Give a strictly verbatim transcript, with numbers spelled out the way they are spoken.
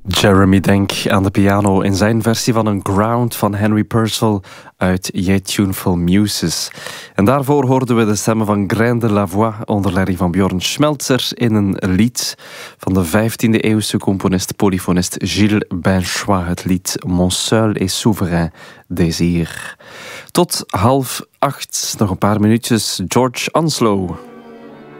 Jeremy Denk aan de piano in zijn versie van een Ground van Henry Purcell uit Yet Tuneful Muses. En daarvoor hoorden we de stemmen van Grain de la Voix onder leiding van Bjorn Schmelzer in een lied van de vijftiende eeuwse componist-polyfonist Gilles Binchois, het lied Mon seul et souverain désir. Tot half acht, nog een paar minuutjes, George Onslow.